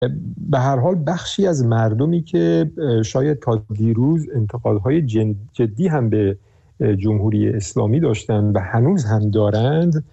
به هر حال بخشی از مردمی که شاید تا دیروز انتقادهای جدی هم به جمهوری اسلامی داشتند و هنوز هم دارند،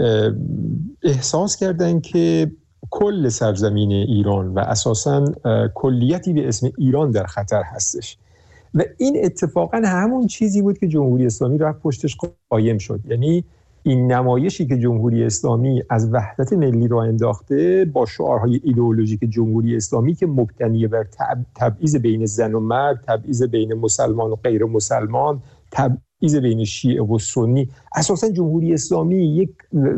احساس کردند که کل سرزمین ایران و اساساً کلیتی به اسم ایران در خطر هستش و این اتفاقاً همون چیزی بود که جمهوری اسلامی رفت پشتش قایم شد. یعنی این نمایشی که جمهوری اسلامی از وحدت ملی را انداخته با شعارهای ایدئولوژیک جمهوری اسلامی که مبتنی بر تبعیض بین زن و مرد، تبعیض بین مسلمان و غیر مسلمان، تبعیض بین شیعه و سنی، اساساً جمهوری اسلامی یک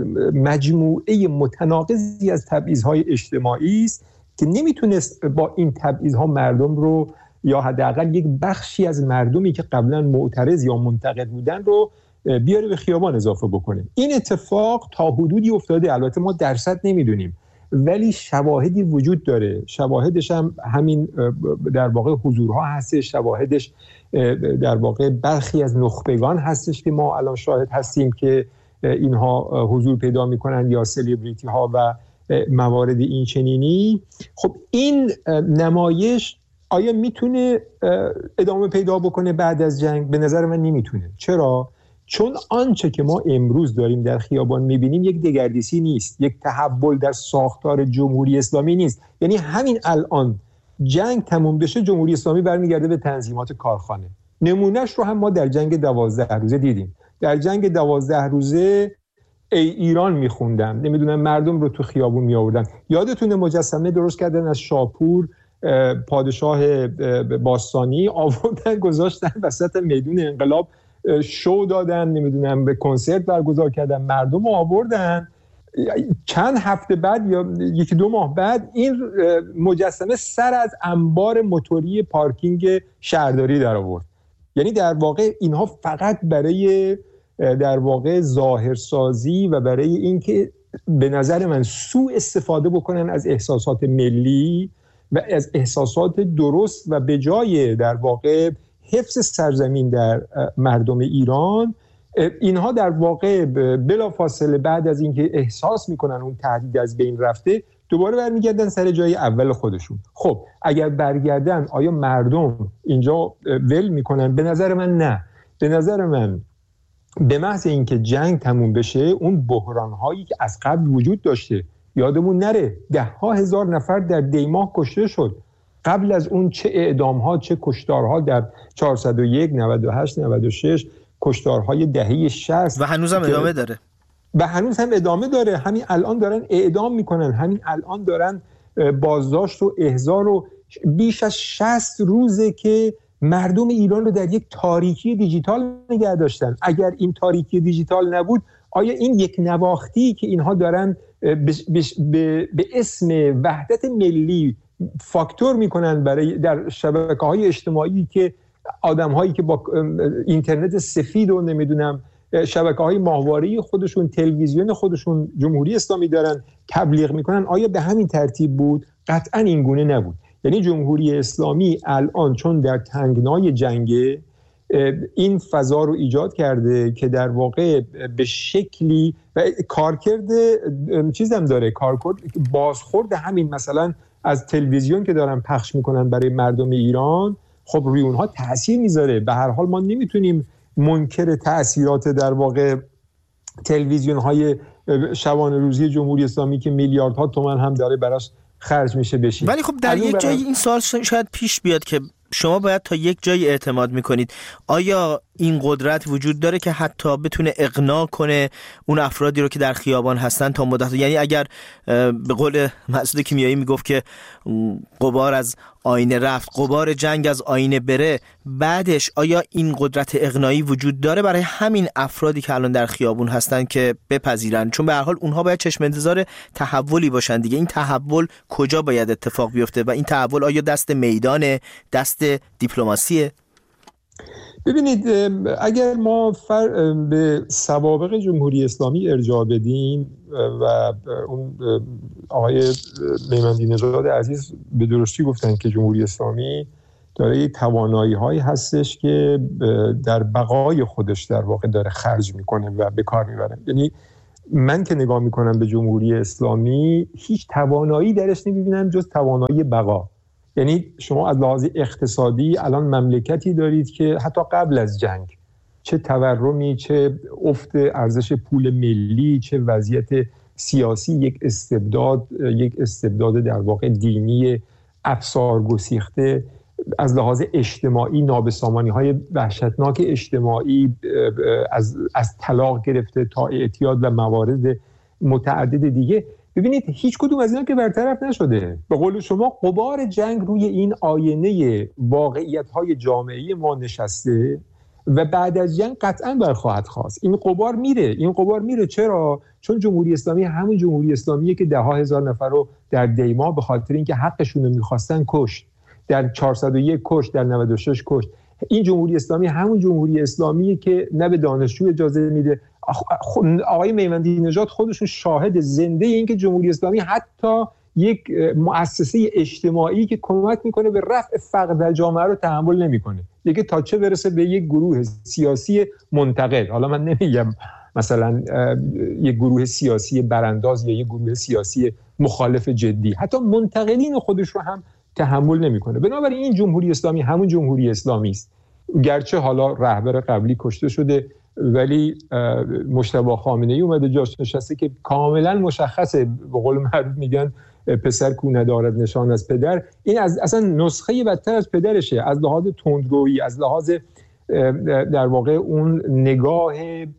مجموعه متناقضی از تبعیض‌های اجتماعی است که نمیتونست با این تبعیض‌ها مردم رو یا حداقل یک بخشی از مردمی که قبلا معترض یا منتقد بودن رو بیاره به خیابان اضافه بکنه. این اتفاق تا حدودی افتاده، البته ما درصد نمیدونیم، ولی شواهدی وجود داره. شواهدش هم همین در واقع حضورها هستش، شواهدش در واقع برخی از نخبگان هستش که ما الان شاهد هستیم که اینها حضور پیدا میکنن یا سلبریتی ها و موارد این چنینی. خب این نمایش آیا میتونه ادامه پیدا بکنه بعد از جنگ؟ به نظر من نمیتونه. چرا؟ چون آنچه که ما امروز داریم در خیابان میبینیم یک دگردیسی نیست، یک تحول در ساختار جمهوری اسلامی نیست. یعنی همین الان جنگ تموم بشه جمهوری اسلامی برمیگرده به تنظیمات کارخانه. نمونهش رو هم ما در جنگ 12 روزه دیدیم. در جنگ 12 روزه ای ایران میخوندن، نمیدونم مردم رو تو خیابون میآوردن. یادتونه مجسمه درست کردن از شاپور پادشاه باستانی، آوردن گذاشتن وسط میدون انقلاب، شو دادن، نمیدونم به کنسرت برگزار کردن، مردم رو آوردن. چند هفته بعد یا یکی دو ماه بعد این مجسمه سر از انبار موتوری پارکینگ شهرداری در آورد. یعنی در واقع اینها فقط برای در واقع ظاهرسازی و برای اینکه به نظر من سوء استفاده بکنن از احساسات ملی و از احساسات درست و به جای در واقع حفظ سرزمین در مردم ایران، اینها در واقع بلافاصله بعد از اینکه احساس میکنن اون تهدید از بین رفته دوباره برمیگردن سر جای اول خودشون. خب اگر برگردن آیا مردم اینجا ول میکنن؟ به نظر من نه. به نظر من به محض اینکه جنگ تموم بشه اون بحران‌هایی که از قبل وجود داشته، یادمون نره 10,000 نفر در دیماه کشته شد. قبل از اون چه اعدام‌ها چه کشتارها در 401 98 96 کشتارهای دهه 60 و هنوز هم ادامه داره. همین الان دارن اعدام میکنن، همین الان دارن بازداشت و احضار و بیش از 60 روزه که مردم ایران رو در یک تاریکی دیجیتال نگه داشتن. اگر این تاریکی دیجیتال نبود آیا این یک نواختی که اینها دارن به اسم وحدت ملی فاکتور میکنن برای در شبکه‌های اجتماعی که آدم‌هایی که با اینترنت سفید و نمیدونم شبکه‌های ماهواره‌ای خودشون، تلویزیون خودشون جمهوری اسلامی دارن تبلیغ میکنن، آیا به همین ترتیب بود؟ قطعاً این گونه نبود. یعنی جمهوری اسلامی الان چون در تنگنای جنگ این فضا رو ایجاد کرده که در واقع به شکلی و کارکرد چیزم داره، کارکرد بازخورد همین مثلا از تلویزیون که دارن پخش میکنن برای مردم ایران، خب روی اونها تأثیر میذاره. به هر حال ما نمیتونیم منکر تأثیرات در واقع تلویزیون های شبانه روزی جمهوری اسلامی که میلیاردها تومان هم داره براش خرج میشه بشیم. ولی خب در یک جایی این سوال شاید پیش بیاد که شما باید تا یک جایی اعتماد میکنید. آیا این قدرت وجود داره که حتی بتونه اقناع کنه اون افرادی رو که در خیابان هستن تا مدت؟ یعنی اگر به قول مسعود کیمیایی میگفت که غبار از آینه رفت، غبار جنگ از آینه بره، بعدش آیا این قدرت اقناعی وجود داره برای همین افرادی که الان در خیابون هستن که بپذیرن؟ چون به هر حال اونها باید چشم انتظار تحولی باشن دیگه. این تحول کجا باید اتفاق بیفته و این تحول آیا دست میدانه، دست دیپلماسیه؟ ببینید، اگر ما به سوابق جمهوری اسلامی ارجاع بدیم و اون آقای میمندی نژاد عزیز به درستی گفتن که جمهوری اسلامی داره توانایی هایی هستش که در بقای خودش در واقع داره خرج میکنه و به کار میبره. یعنی من که نگاه میکنم به جمهوری اسلامی هیچ توانایی درش نمیبینم جز توانایی بقا. یعنی شما از لحاظ اقتصادی الان مملکتی دارید که حتی قبل از جنگ چه تورمی، چه افت ارزش پول ملی، چه وضعیت سیاسی، یک استبداد در واقع دینی افسار گسیخته، از لحاظ اجتماعی نابسامانی‌های وحشتناک اجتماعی از طلاق گرفته تا اعتیاد و موارد متعدد دیگه. ببینید هیچ کدوم از اینا که برطرف نشده. به قول شما غبار جنگ روی این آینه واقعیت‌های جامعه ما نشسته و بعد از جنگ قطعاً برخواهد خواست. این غبار میره. چرا؟ چون جمهوری اسلامی همون جمهوری اسلامیه که ده ها هزار نفر رو در دیما به خاطر اینکه حقشون رو می‌خواستن کشت، در 401 کشت، در 96 کشت. این جمهوری اسلامی همون جمهوری اسلامیه که نه به دانشجو اجازه میده. آقای میوندی نژاد خودشون شاهد زنده این که جمهوری اسلامی حتی یک مؤسسه اجتماعی که کمک میکنه به رفع فقر در جامعه رو تحمل نمیکنه، دیگه تا چه برسه به یک گروه سیاسی منتقد. حالا من نمیگم مثلا یک گروه سیاسی برانداز یا یک گروه سیاسی مخالف جدی، حتی منتقدین خودش رو هم تحمل نمیکنه. بنابراین این جمهوری اسلامی همون جمهوری اسلامی است، گرچه حالا رهبر قبلی کشته شده ولی مجتبی خامنه‌ای اومده جاش نشسته که کاملا مشخصه، به قول معروف میگن پسر کو ندارد نشان از پدر. این اصلا نسخه بدتر از پدرشه، از لحاظ تندرویی، از لحاظ در واقع اون نگاه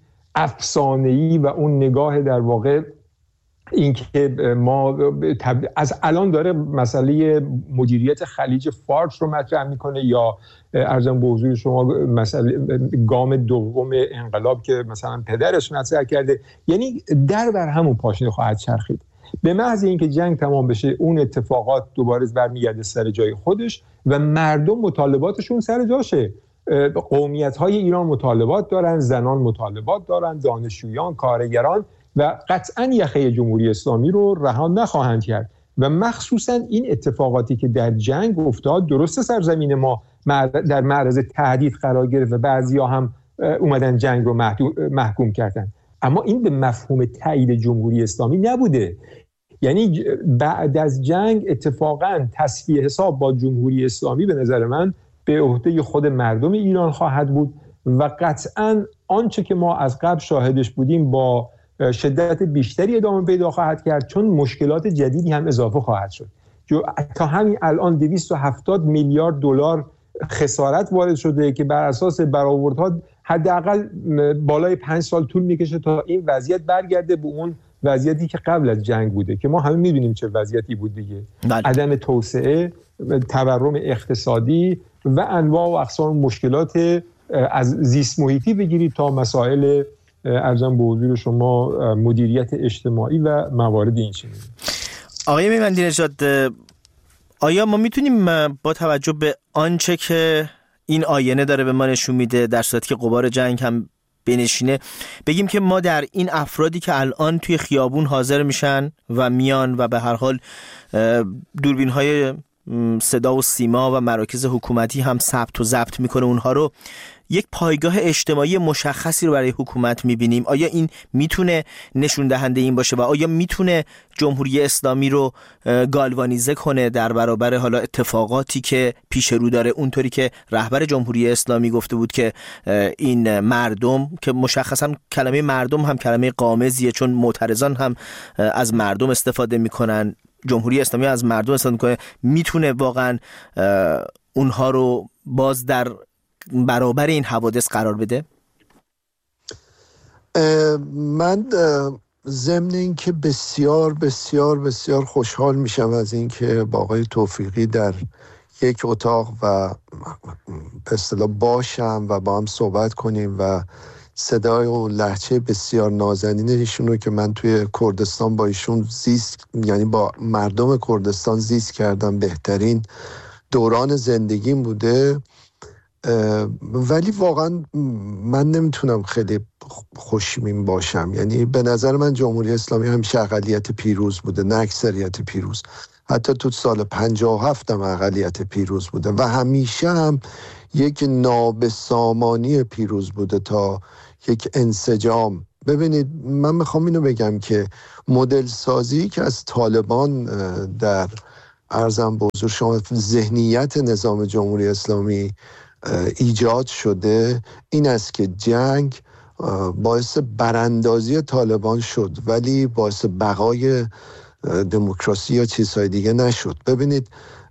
افسانه‌ای و اون نگاه در واقع اینکه ما از الان داره مسئله مدیریت خلیج فارس رو مطرح میکنه، یا ارزم به حضور شما مسئله گام دوم انقلاب که مثلا پدرش مطرح کرده. یعنی در بر همون پاشنه خواهد چرخید. به محض اینکه جنگ تمام بشه اون اتفاقات دوباره برمیگرده سر جای خودش و مردم مطالباتشون سر جاشه. قومیت‌های ایران مطالبات دارن، زنان مطالبات دارن، دانشجویان، کارگران، و قطعاً یخه جمهوری اسلامی رو رها نخواهند کرد. و مخصوصاً این اتفاقاتی که در جنگ افتاد، درسته سرزمین ما در معرض تهدید قرار گرفت و بعضیا هم اومدن جنگ رو محکوم کردن، اما این به مفهوم تایید جمهوری اسلامی نبوده. یعنی بعد از جنگ اتفاقاً تصفیه حساب با جمهوری اسلامی به نظر من به عهده خود مردم ایران خواهد بود و قطعاً آنچه که ما از قبل شاهدش بودیم با شدت بیشتری ادامه پیدا خواهد کرد، چون مشکلات جدیدی هم اضافه خواهد شد. تا همین الان 270 میلیارد دلار خسارت وارد شده که بر اساس برآوردها حداقل بالای 5 سال طول میکشه تا این وضعیت برگرده به اون وضعیتی که قبل از جنگ بوده که ما همه میدونیم چه وضعیتی بود دیگه. عدم توسعه، تورم اقتصادی و انواع و اقسام مشکلات از زیست محیطی بگیرید تا مسائل ارزم به حضور شما مدیریت اجتماعی و موارد این چنین. آقای میوندی نژاد، آیا ما میتونیم با توجه به آنچه که این آینه داره به ما نشون میده، در صورتی که غبار جنگ هم بنشینه، بگیم که ما در این افرادی که الان توی خیابون حاضر میشن و میان و به هر حال دوربین‌های صدا و سیما و مراکز حکومتی هم ثبت و ضبط میکنه اونها رو، یک پایگاه اجتماعی مشخصی رو برای حکومت میبینیم؟ آیا این میتونه نشون دهنده این باشه و آیا میتونه جمهوری اسلامی رو گالوانیزه کنه در برابر حالا اتفاقاتی که پیش رو داره، اونطوری که رهبر جمهوری اسلامی گفته بود که این مردم، که مشخصا کلمه مردم هم کلمه غامضیه چون معترضان هم از مردم استفاده میکنن، جمهوری اسلامی از مردم استفاده میکنه، میتونه واقعا اونها رو باز در برابر این حوادث قرار بده؟ من ضمن این که بسیار بسیار بسیار خوشحال میشم از این که با آقای توفیقی در یک اتاق و به اصطلاح باشم و با هم صحبت کنیم و صدای و لهجه بسیار نازنین ایشون رو که من توی کردستان با ایشون زیست، یعنی با مردم کردستان زیست کردم، بهترین دوران زندگیم بوده. ولی واقعا من نمیتونم خیلی خوشبین باشم. یعنی به نظر من جمهوری اسلامی همیشه اقلیت پیروز بوده نه اکثریت پیروز. حتی تو سال 57 هم اقلیت پیروز بوده و همیشه هم یک نابسامانی پیروز بوده تا یک انسجام ببینید من میخوام اینو بگم که مدل سازی که از طالبان در عرضم به حضور شما ذهنیت نظام جمهوری اسلامی ایجاد شده این است که جنگ باعث براندازی طالبان شد ولی باعث بقای دموکراسی یا چیزهای دیگه نشد. ببینید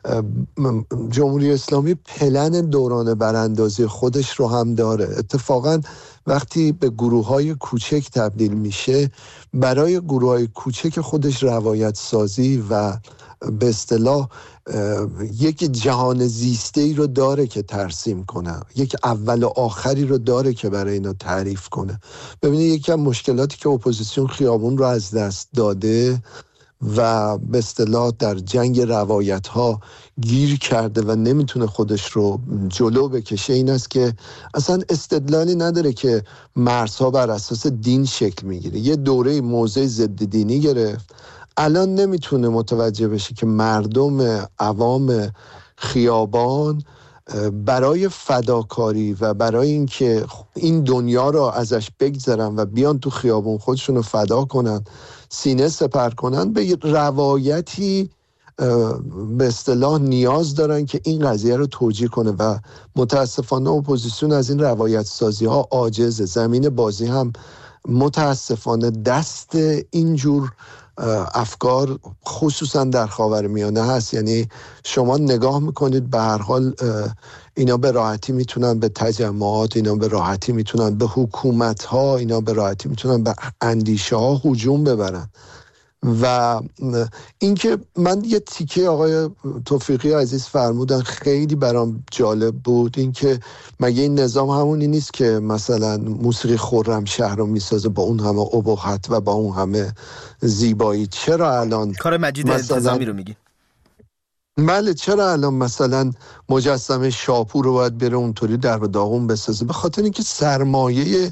جمهوری اسلامی پلن دوران براندازی خودش رو هم داره. اتفاقا وقتی به گروه‌های کوچک تبدیل میشه برای گروه‌های کوچک خودش روایت سازی و به اصطلاح یک جهان زیسته‌ای رو داره که ترسیم کنه، یک اول و آخری رو داره که برای اینا تعریف کنه. ببینید یکی از مشکلاتی که اپوزیسیون خیابون رو از دست داده و به اصطلاح در جنگ روایت‌ها گیر کرده و نمیتونه خودش رو جلو بکشه این است که اصلا استدلالی نداره که مرزها بر اساس دین شکل میگیره. یه دوره موضع ضد دینی گرفت، الان نمیتونه متوجه بشه که مردم عوام خیابان برای فداکاری و برای اینکه این دنیا رو ازش بگذرن و بیان تو خیابون خودشون رو فدا کنن، سینه سپر کنن، به روایتی به اصطلاح نیاز دارن که این قضیه رو توجیه کنه و متاسفانه اپوزیسیون از این روایت سازی ها عاجزه. زمین بازی هم متاسفانه دست اینجور افکار خصوصا در خاورمیانه هست. یعنی شما نگاه میکنید به هر حال اینا به راحتی میتونن به تجمعات، اینا به راحتی میتونن به حکومت ها، اینا به راحتی میتونن به اندیشه ها هجوم ببرن. و اینکه من یه تیکه آقای توفیقی عزیز فرمودن خیلی برام جالب بود، اینکه مگه این نظام همونی نیست که مثلا موسیقی خرمشهر رو میسازه با اون همه ابهت و با اون همه زیبایی؟ چرا الان کار مجید انتظامی رو میگی؟ بله، چرا الان مثلا مجسمه شاپور رو باید بره اونطوری در داغون بسازه؟ به خاطر اینکه سرمایه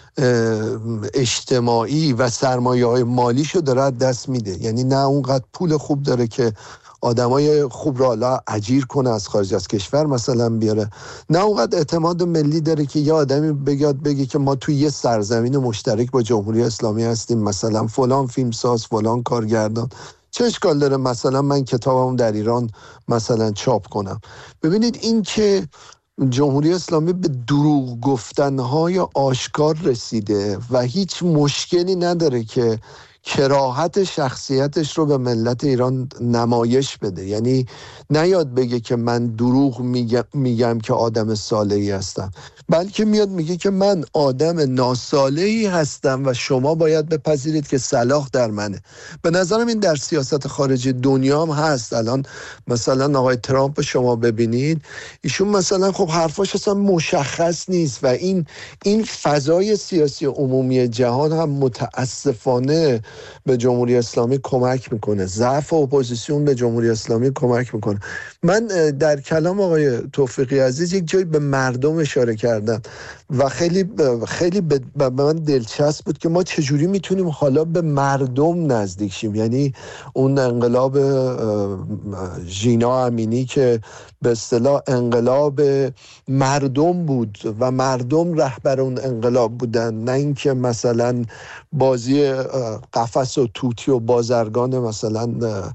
اجتماعی و سرمایه‌های مالیشو داره از دست میده. یعنی نه اونقدر پول خوب داره که آدمای خوب را حالا اجیر کنه از خارج از کشور مثلا بیاره، نه اونقدر اعتماد ملی داره که یه آدمی بگه که ما توی یه سرزمین مشترک با جمهوری اسلامی هستیم، مثلا فلان فیلمساز، فلان کارگردان، چه اشکال داره مثلا من کتابم در ایران مثلا چاپ کنم. ببینید این که جمهوری اسلامی به دروغ گفتنهای آشکار رسیده و هیچ مشکلی نداره که کراهت شخصیتش رو به ملت ایران نمایش بده. یعنی نیاد بگه که من دروغ میگم که آدم صالحی هستم، بلکه میاد میگه که من آدم ناصالحی هستم و شما باید بپذیرید که صلاح در منه. به نظرم این در سیاست خارجی دنیا هم هست. الان مثلا آقای ترامپ شما ببینید، ایشون مثلا خب حرفاش اصلا مشخص نیست و این فضای سیاسی عمومی جهان هم متاسفانه به جمهوری اسلامی کمک میکنه، ضعف اپوزیسیون به جمهوری اسلامی کمک میکنه. من در کلام آقای توفیقی عزیز یک جایی به مردم اشاره کردم و خیلی به من دلچسب بود که ما چجوری میتونیم حالا به مردم نزدیک شیم. یعنی اون انقلاب ژینا امینی که به اصطلاح انقلاب مردم بود و مردم رهبر اون انقلاب بودن، نه اینکه مثلا بازی قفس و توتی و بازرگان مثلا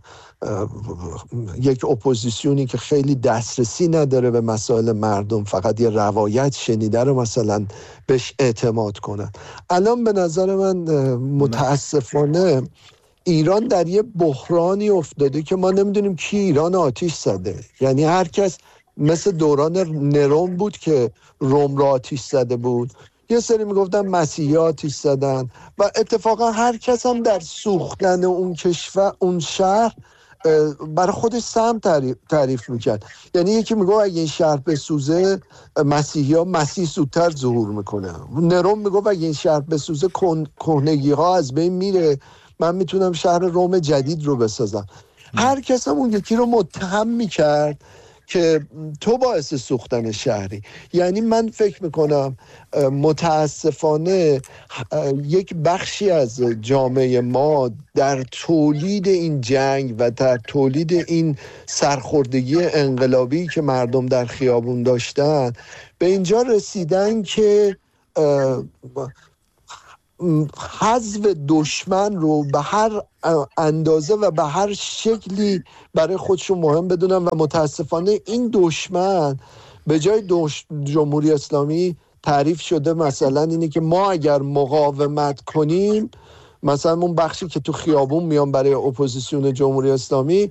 یک اپوزیسیونی که خیلی دسترسی نداره به مسائل مردم، فقط یه روایت شنیده رو مثلا بهش اعتماد کنن. الان به نظر من متاسفانه ایران در یه بحرانی افتاده که ما نمیدونیم کی ایران آتیش زده. یعنی هر کس مثل دوران نرون بود که روم را آتیش زده بود، یه سری میگفتن مسیحی آتیش زدن و اتفاقا هر کس هم در سوختن اون کشور، اون شهر برای خودش سهم تعریف میکرد. یعنی یکی میگه اگه این شهر بسوزه مسیح زودتر ظهور میکنه. نرون میگه اگه این شهر بسوزه کهنگی ها از بین میره، من میتونم شهر روم جدید رو بسازم. هر کس هم اون یکی رو متهم میکرد که تو باعث سوختن شهری. یعنی من فکر میکنم متاسفانه یک بخشی از جامعه ما در تولید این جنگ و در تولید این سرخوردگی انقلابی که مردم در خیابون داشتن به اینجا رسیدن که حذف دشمن رو به هر اندازه و به هر شکلی برای خودشون مهم بدونن و متاسفانه این دشمن به جای جمهوری اسلامی تعریف شده مثلا اینه که ما اگر مقاومت کنیم، مثلا اون بخشی که تو خیابون میان برای اپوزیسیون جمهوری اسلامی،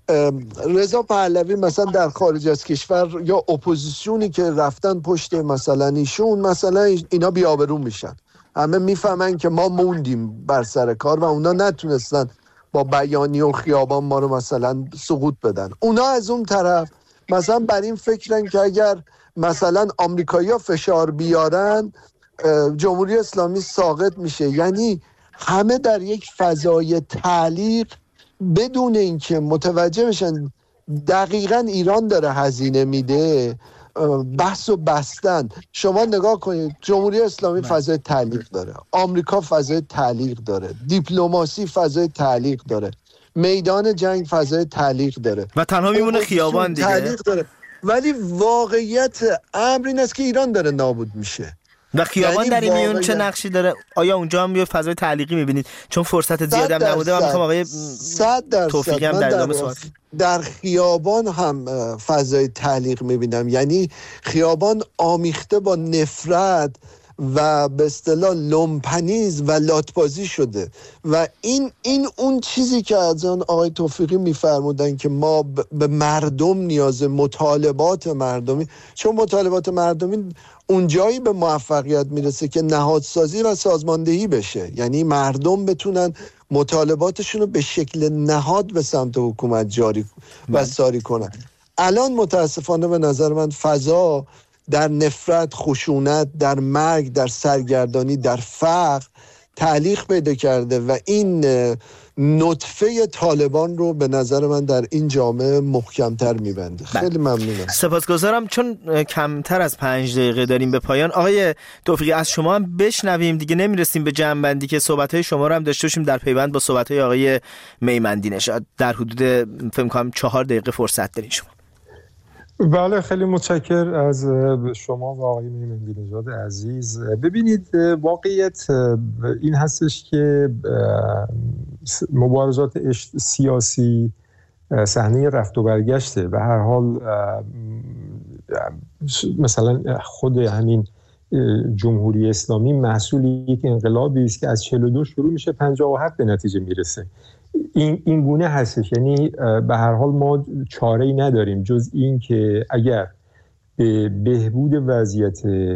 رضا پهلوی مثلا در خارج از کشور یا اپوزیسیونی که رفتن پشت مثلا ایشون، مثلا اینا بی‌آبرو میشن، همه میفهمن که ما موندیم بر سر کار و اونا نتونستن با بیانیه و خیابان ما رو مثلا سقوط بدن. اونا از اون طرف مثلا بر این فکرن که اگر مثلا آمریکایی‌ها فشار بیارن جمهوری اسلامی ساقط میشه. یعنی همه در یک فضای تعلیق بدون اینکه متوجه بشن دقیقاً ایران داره هزینه میده، بحث و بستن. شما نگاه کنید، جمهوری اسلامی فضای تعلیق داره، آمریکا فضای تعلیق داره، دیپلماسی فضای تعلیق داره، میدان جنگ فضای تعلیق داره و تنها میمونه خیابان دیگه تعلیق داره. ولی واقعیت امر این است که ایران داره نابود میشه. و خیابان در این میون چه نقشی داره؟ آیا اونجا هم یه فضای تعلیقی میبینید؟ چون فرصت زیادی هم نبوده و میخوام آقای توفیقی هم در ادامه صحبت. در خیابان هم فضای تعلیق میبینم، یعنی خیابان آمیخته با نفرت و به اصطلاح لومپنیز و لاتبازی شده و این اون چیزی که از آن آقای توفیقی میفرمودن که ما به مردم نیاز، مطالبات مردمی، چون مطالبات مردمی اونجایی به موفقیت میرسه که نهادسازی و سازماندهی بشه، یعنی مردم بتونن مطالباتشون رو به شکل نهاد به سمت حکومت جاری و ساری کنن. الان متاسفانه به نظر من فضا در نفرت، خشونت، در مرگ، در سرگردانی، در فقر تعلیق پیدا کرده و این نطفه طالبان رو به نظر من در این جامعه محکمتر میبنده. خیلی ممنونم. سپاسگزارم. چون کمتر از 5 دقیقه داریم به پایان، آقای توفیقی از شما هم بشنویم دیگه، نمیرسیم به جمع‌بندی که صحبت‌های شما رو هم داشته باشیم در پیوند با صحبت‌های آقای میمندی نژاد. در حدود فکر کنم 4 دقیقه فرصت دارین شما. بله، خیلی متشکر از شما و آقای میمندی نژاد عزیز. ببینید، واقعیت این هستش که مبارزات سیاسی صحنه رفت و برگشته. به هر حال مثلا خود همین جمهوری اسلامی محصول یک انقلابی است که از 42 شروع میشه 57 به نتیجه میرسه. این گونه هستش. یعنی به هر حال ما چاره‌ای نداریم جز این که اگر به بهبود وضعیت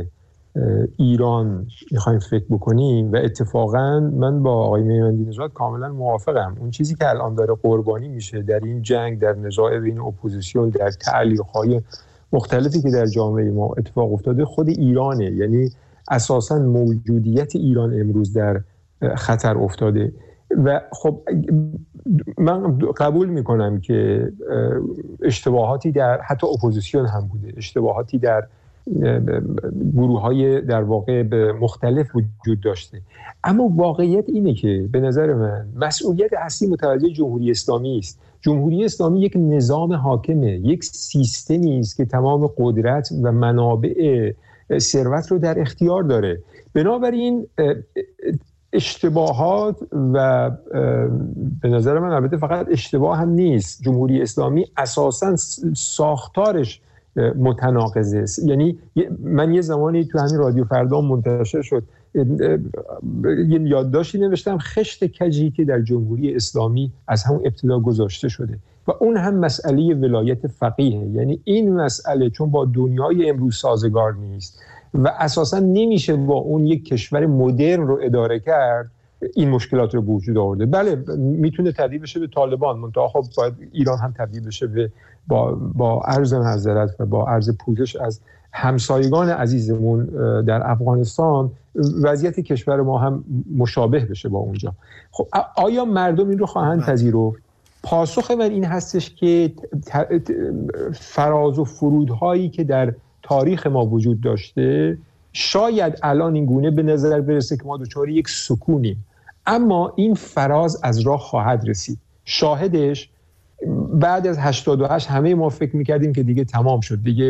ایران میخوایم فکر بکنیم، و اتفاقا من با آقای میمندی نژاد کاملا موافقم، اون چیزی که الان داره قربانی میشه در این جنگ، در نزاع بین اپوزیسیون، در تعلیق‌های مختلفی که در جامعه ما اتفاق افتاده، خود ایرانه. یعنی اساساً موجودیت ایران امروز در خطر افتاده. و خب من قبول میکنم که اشتباهاتی در حتی اپوزیسیون هم بوده، اشتباهاتی در گروه‌های در واقع به مختلف وجود داشته، اما واقعیت اینه که به نظر من مسئولیت اصلی متوجه جمهوری اسلامی است. جمهوری اسلامی یک نظام حاکمه، یک سیستمی است که تمام قدرت و منابع ثروت رو در اختیار داره. بنابراین اشتباهات و به نظر من البته فقط اشتباه هم نیست، جمهوری اسلامی اساساً ساختارش متناقض است. یعنی من یه زمانی تو همین رادیو فردا منتشر شد یه یادداشتی نوشتم، خشت کجی که در جمهوری اسلامی از همون ابتدا گذاشته شده و اون هم مسئله ولایت فقیه. یعنی این مسئله چون با دنیای امروز سازگار نیست و اساساً نمیشه با اون یک کشور مدرن رو اداره کرد، این مشکلات رو به وجود آورده. بله میتونه تبدیل بشه به طالبان، منتها خب باید ایران هم تبدیل بشه به با عرض معذرت و با عرض پوزش از همسایگان عزیزمون در افغانستان، وضعیت کشور ما هم مشابه بشه با اونجا. خب آیا مردم این رو خواهند پذیرفت؟ پاسخ من این هستش که فراز و فرودهایی که در تاریخ ما وجود داشته شاید الان این گونه به نظر برسه که ما دچار یک سکونیم، اما این فراز از راه خواهد رسید. شاهدش بعد از 88 همه ما فکر میکردیم که دیگه تمام شد، دیگه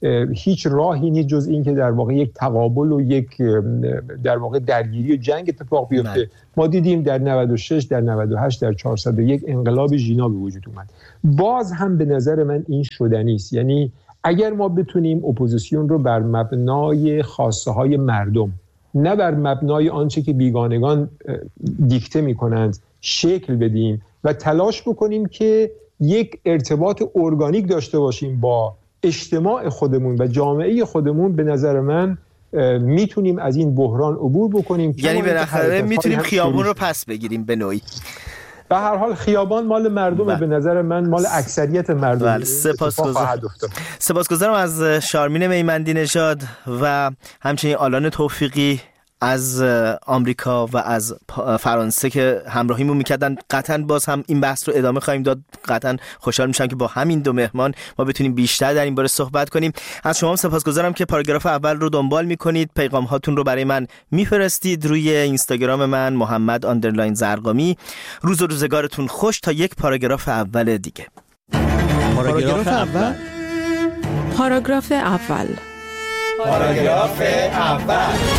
هیچ راهی نیست جز این که در واقع یک تقابل و یک در واقع درگیری و جنگ اتفاق بیفته. ما دیدیم در 96 در 98 در 401 انقلاب ژینا به وجود اومد. باز هم به نظر من این شدنی است. یعنی اگر ما بتونیم اپوزیسیون رو بر مبنای خواسته های مردم، نه بر مبنای آنچه که بیگانگان دیکته میکنند شکل بدیم و تلاش بکنیم که یک ارتباط ارگانیک داشته باشیم با اجتماع خودمون و جامعه خودمون، به نظر من میتونیم از این بحران عبور بکنیم. یعنی بالاخره میتونیم خیابون رو پس بگیریم به نوعی. به هر حال خیابان مال مردمه، به نظر من مال اکثریت مردم. سپاسگزارم از شارمین میمندی نژاد و همچنین آلان توفیقی از آمریکا و از فرانسه که همراهیمون میکردن. قطعا باز هم این بحث رو ادامه خواهیم داد. قطعا خوشحال میشم که با همین دو مهمان ما بتونیم بیشتر در این باره صحبت کنیم. از شما سپاسگزارم که پاراگراف اول رو دنبال میکنید، پیغام هاتون رو برای من میفرستید روی اینستاگرام من محمد_زرقامی. روز و روزگارتون خوش تا یک پاراگراف اول دیگه. پاراگراف اول. پاراگراف اول. پاراگراف اول.